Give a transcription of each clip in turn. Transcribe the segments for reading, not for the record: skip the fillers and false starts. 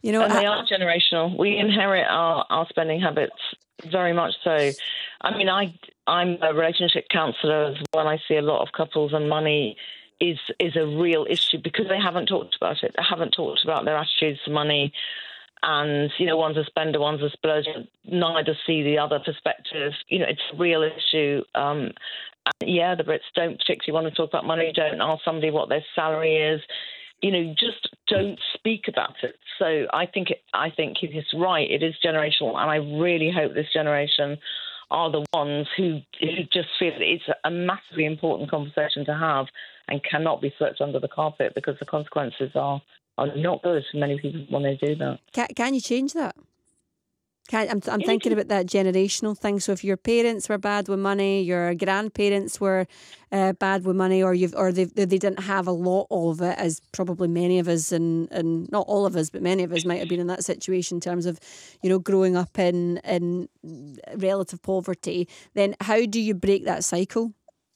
You know, and they are generational. We inherit our spending habits very much so. I mean, I'm a relationship counsellor as well. I see a lot of couples, and money is a real issue because they haven't talked about it. They haven't talked about their attitudes to money. And, you know, one's a spender, one's a splurger. Neither see the other perspective. You know, it's a real issue. And yeah, the Brits don't particularly want to talk about money, don't ask somebody what their salary is. You know, just don't speak about it. So I think he's right. It is generational, and I really hope this generation are the ones who just feel it's a massively important conversation to have and cannot be swept under the carpet, because the consequences are not good for many people when they do that. Can you change that? I'm thinking about that generational thing. So if your parents were bad with money, your grandparents were bad with money, or they didn't have a lot of it, as probably many of us, and not all of us, but many of us might have been in that situation in terms of, you know, growing up in relative poverty, then how do you break that cycle?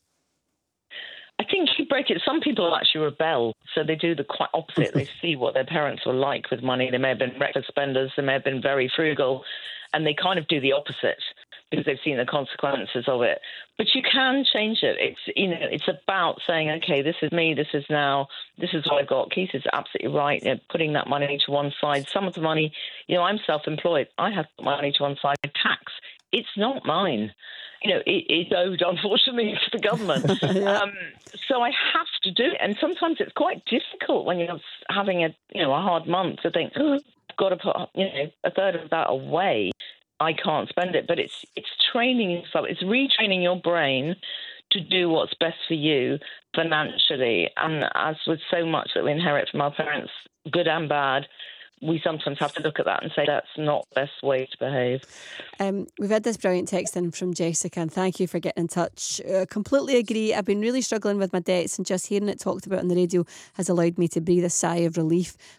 I think you break it. Some people actually rebel, so they do the quite opposite. They see what their parents were like with money. They may have been reckless spenders. They may have been very frugal, and they kind of do the opposite because they've seen the consequences of it. But you can change it. It's about saying, okay, this is me. This is what I've got. Keith is absolutely right. You know, putting that money to one side. Some of the money, you know, I'm self-employed. I have put money to one side. Tax, it's not mine. You know, it's owed, unfortunately, to the government. Yeah. So I have to do it. And sometimes it's quite difficult when you're having a hard month to think, oh, I've got to put, a third of that away. I can't spend it. But it's training yourself. It's retraining your brain to do what's best for you financially. And as with so much that we inherit from our parents, good and bad, we sometimes have to look at that and say that's not the best way to behave. We've had this brilliant text in from Jessica, and thank you for getting in touch. Completely agree. I've been really struggling with my debts, and just hearing it talked about on the radio has allowed me to breathe a sigh of relief.